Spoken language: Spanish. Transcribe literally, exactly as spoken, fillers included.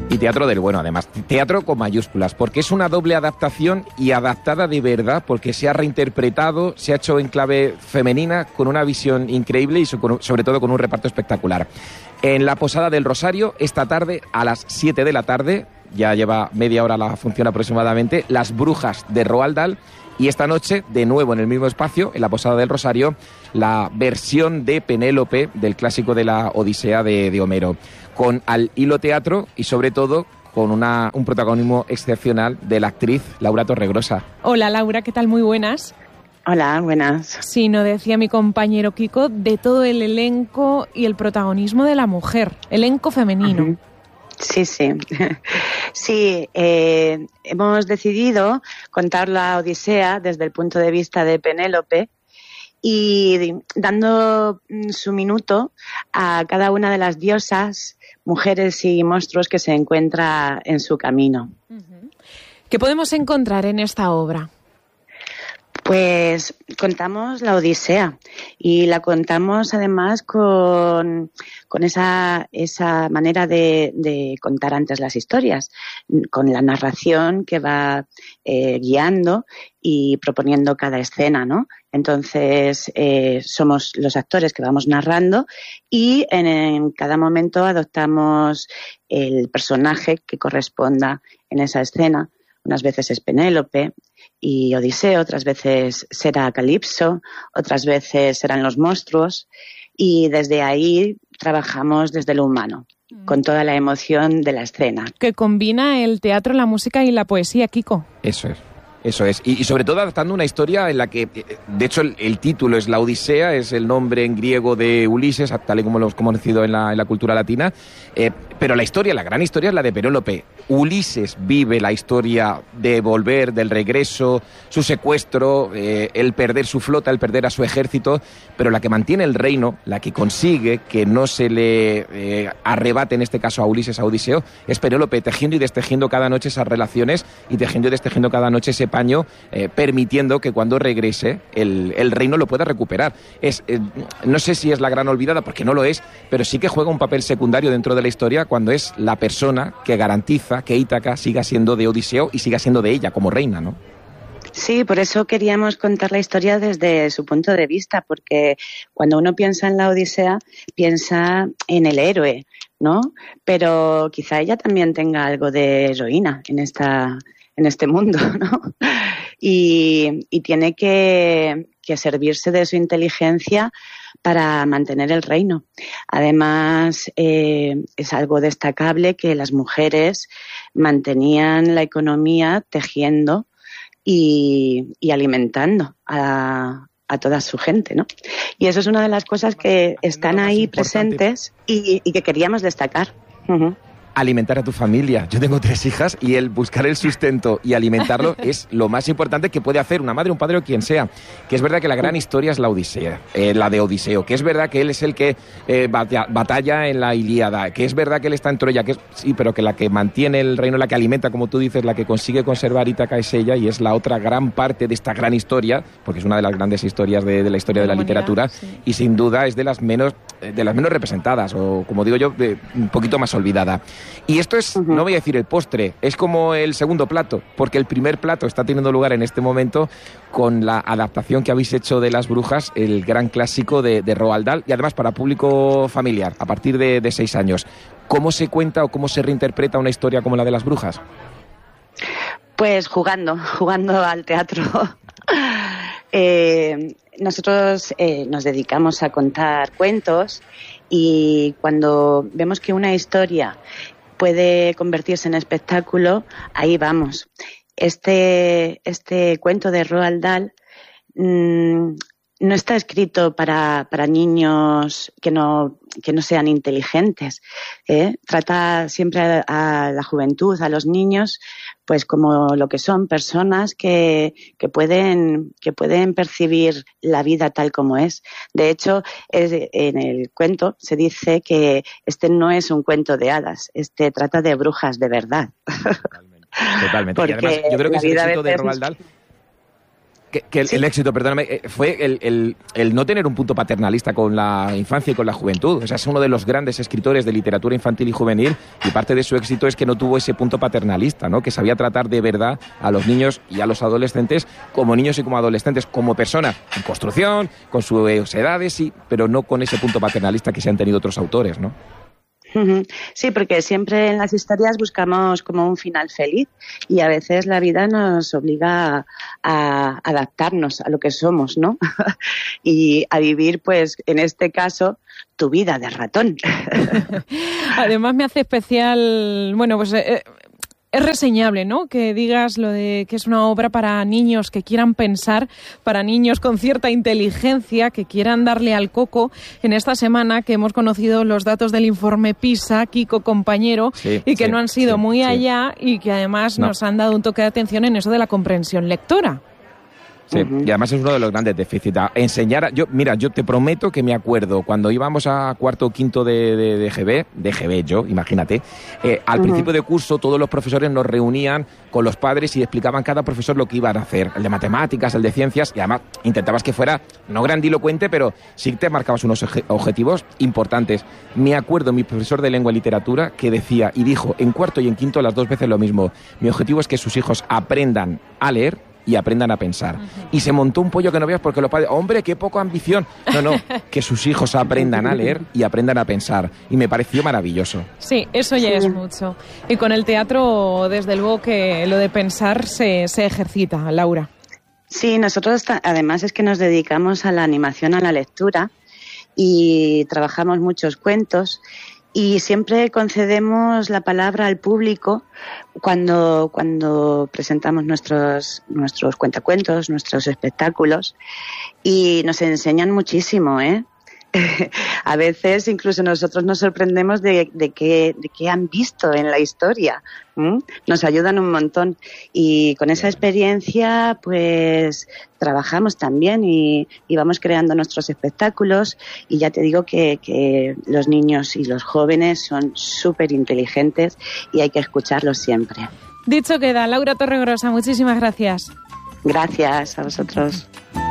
Y teatro del bueno, además. Teatro con mayúsculas, porque es una doble adaptación y adaptada de verdad, porque se ha reinterpretado, se ha hecho en clave femenina, con una visión increíble y sobre todo con un reparto espectacular. En la Posada del Rosario, esta tarde, a las siete de la tarde, ya lleva media hora la función aproximadamente, Las Brujas de Roald Dahl. Y esta noche, de nuevo en el mismo espacio, en la Posada del Rosario, la versión de Penélope del clásico de la Odisea de, de Homero, con Al Hilo Teatro y sobre todo con una, un protagonismo excepcional de la actriz Laura Torregrosa. Hola Laura, ¿qué tal? Muy buenas. Hola, buenas. Sí, no decía mi compañero Kiko, de todo el elenco y el protagonismo de la mujer, elenco femenino. Uh-huh. Sí, sí. Sí, eh, hemos decidido contar la Odisea desde el punto de vista de Penélope y dando su minuto a cada una de las diosas, mujeres y monstruos que se encuentra en su camino. ¿Qué podemos encontrar en esta obra? Pues contamos la Odisea y la contamos además con, con esa, esa manera de, de contar antes las historias, con la narración que va eh, guiando y proponiendo cada escena, ¿no? Entonces eh, somos los actores que vamos narrando y en, en cada momento adoptamos el personaje que corresponda en esa escena. Unas veces es Penélope y Odiseo, otras veces será Calipso, otras veces serán los monstruos y desde ahí trabajamos desde lo humano, mm. con toda la emoción de la escena. Que combina el teatro, la música y la poesía, Kiko. Eso es. Eso es, y, y sobre todo adaptando una historia en la que, de hecho, el, el título es La Odisea, es el nombre en griego de Ulises, tal y como lo hemos conocido en la, en la cultura latina, eh, pero la historia, la gran historia es la de Penélope. Ulises vive la historia de volver, del regreso, su secuestro, eh, el perder su flota, el perder a su ejército, pero la que mantiene el reino, la que consigue que no se le eh, arrebate, en este caso a Ulises, a Odiseo, es Penélope, tejiendo y destejiendo cada noche esas relaciones y tejiendo y destejiendo cada noche ese paño, eh, permitiendo que cuando regrese el, el reino lo pueda recuperar. Es, eh, no sé si es la gran olvidada, porque no lo es, pero sí que juega un papel secundario dentro de la historia cuando es la persona que garantiza que Ítaca siga siendo de Odiseo y siga siendo de ella como reina, ¿no? Sí, por eso queríamos contar la historia desde su punto de vista, porque cuando uno piensa en la Odisea, piensa en el héroe, ¿no? Pero quizá ella también tenga algo de heroína en esta en este mundo, ¿no? Y, y tiene que, que servirse de su inteligencia para mantener el reino. Además, eh, es algo destacable que las mujeres mantenían la economía tejiendo y, y alimentando a, a toda su gente, ¿no? Y eso es una de las cosas que están ahí presentes y, y que queríamos destacar. Uh-huh. Alimentar a tu familia. Yo tengo tres hijas y el buscar el sustento y alimentarlo es lo más importante que puede hacer una madre, un padre o quien sea. Que es verdad que la gran historia es la Odisea, eh, la de Odiseo, que es verdad que él es el que eh, batalla en la Ilíada, que es verdad que él está en Troya, que es, sí, pero que la que mantiene el reino, la que alimenta, como tú dices, la que consigue conservar Ítaca es ella, y es la otra gran parte de esta gran historia, porque es una de las grandes historias de, de la historia de la literatura, sí. Y sin duda es de las menos, de las menos representadas, o como digo yo, de, un poquito más olvidada. Y esto es, uh-huh. no voy a decir el postre, es como el segundo plato, porque el primer plato está teniendo lugar en este momento con la adaptación que habéis hecho de Las Brujas, el gran clásico de, de Roald Dahl, y además para público familiar, a partir de, de seis años. ¿Cómo se cuenta o cómo se reinterpreta una historia como la de Las Brujas? Pues jugando, jugando al teatro. eh, nosotros eh, nos dedicamos a contar cuentos y cuando vemos que una historia puede convertirse en espectáculo, ahí vamos. Este, este cuento de Roald Dahl mmm, no está escrito para, para niños que no, que no sean inteligentes, ¿eh? Trata siempre a, a la juventud, a los niños, pues como lo que son, personas que, que pueden, que pueden percibir la vida tal como es. De hecho, es, en el cuento se dice que este no es un cuento de hadas, este trata de brujas de verdad. Totalmente. Totalmente. Y además, yo creo que es el éxito de Roald Dahl. Que, que el, Sí. el éxito, perdóname, eh, fue el, el, el no tener un punto paternalista con la infancia y con la juventud. O sea, es uno de los grandes escritores de literatura infantil y juvenil y parte de su éxito es que no tuvo ese punto paternalista, ¿no? Que sabía tratar de verdad a los niños y a los adolescentes como niños y como adolescentes, como personas en construcción, con sus edades, sí, pero no con ese punto paternalista que se han tenido otros autores, ¿no? Sí, porque siempre en las historias buscamos como un final feliz y a veces la vida nos obliga a, a adaptarnos a lo que somos, ¿no? Y a vivir, pues, en este caso, tu vida de ratón. Además me hace especial, bueno, pues eh, es reseñable, ¿no? Que digas lo de que es una obra para niños que quieran pensar, para niños con cierta inteligencia, que quieran darle al coco. En esta semana que hemos conocido los datos del informe PISA, Kiko, compañero, sí, y que sí, no han sido sí, muy sí. allá y que además no. nos han dado un toque de atención en eso de la comprensión lectora. Sí, uh-huh. Y además es uno de los grandes déficits. Enseñar, a, yo, mira, yo te prometo que me acuerdo cuando íbamos a cuarto o quinto de, de, de G B, de G B yo, imagínate, eh, al uh-huh. principio de curso todos los profesores nos reunían con los padres y explicaban cada profesor lo que iban a hacer, el de matemáticas, el de ciencias, y además intentabas que fuera, no grandilocuente, pero sí te marcabas unos obje- objetivos importantes. Me acuerdo mi profesor de lengua y literatura que decía y dijo en cuarto y en quinto las dos veces lo mismo, mi objetivo es que sus hijos aprendan a leer y aprendan a pensar. Uh-huh. Y se montó un pollo que no veas porque los padres, hombre, qué poco ambición. No, no, que sus hijos aprendan a leer y aprendan a pensar. Y me pareció maravilloso. Sí, eso ya sí. es mucho. Y con el teatro, desde luego que lo de pensar se, se ejercita, Laura. Sí, nosotros además es que nos dedicamos a la animación, a la lectura y trabajamos muchos cuentos. Y siempre concedemos la palabra al público cuando, cuando presentamos nuestros, nuestros cuentacuentos, nuestros espectáculos, y nos enseñan muchísimo, ¿eh? A veces incluso nosotros nos sorprendemos de, de, qué, de qué han visto en la historia. ¿Mm? Nos ayudan un montón y con esa experiencia pues trabajamos también y, y vamos creando nuestros espectáculos y ya te digo que, que los niños y los jóvenes son súper inteligentes y hay que escucharlos siempre. Dicho queda, Laura Torregrosa, muchísimas gracias. Gracias a vosotros.